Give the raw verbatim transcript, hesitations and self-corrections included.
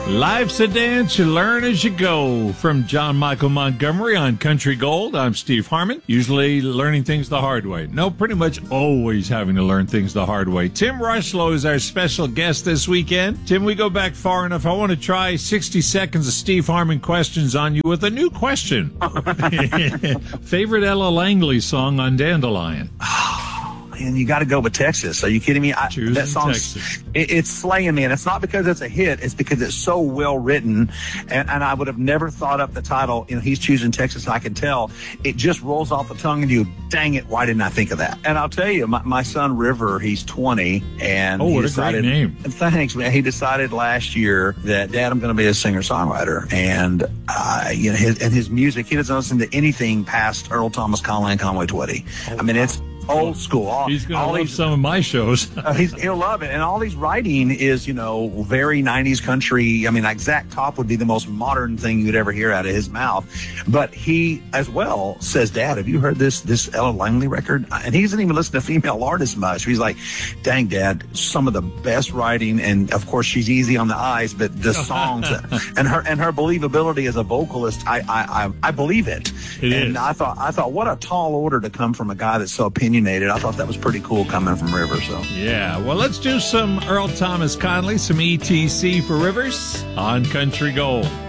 Life's a dance, you learn as you go. From John Michael Montgomery on Country Gold, I'm Steve Harmon. Usually learning things the hard way. No, pretty much always having to learn things the hard way. Tim Rushlow is our special guest this weekend. Tim, we go back far enough. I want to try sixty seconds of Steve Harmon questions on you with a new question. Favorite Ella Langley song on Dandelion? And you got to go with Texas. Are you kidding me? I, Choosing that song, Texas. It, it's slaying me. And it's not because it's a hit. It's because it's so well written. And, and I would have never thought up the title. You know, he's choosing Texas. I can tell. It just rolls off the tongue and you, dang it, why didn't I think of that? And I'll tell you, my, my son River, he's twenty. And oh, he what decided, a great name. Thanks, man. He decided last year that, Dad, I'm going to be a singer-songwriter. And, uh, you know, his, and his music, he doesn't listen to anything past Earl Thomas, Conley, and Conway Twitty. Oh, I mean, wow. it's old school. All, He's going to love these, some of my shows. uh, he's, he'll love it. And all he's writing is, you know, very nineties country. I mean, like Zach Top would be the most modern thing you'd ever hear out of his mouth. But he, as well, says, Dad, have you heard this this Ella Langley record? And he doesn't even listen to female artists much. He's like, dang, Dad, some of the best writing. And, of course, she's easy on the eyes, but the songs and her and her believability as a vocalist, I I, I, I believe it. It and is. I thought, I thought, what a tall order to come from a guy that's so opinionated. I thought that was pretty cool coming from River. So Yeah, well, let's do some Earl Thomas Conley, some E T C for Rivers on Country Gold.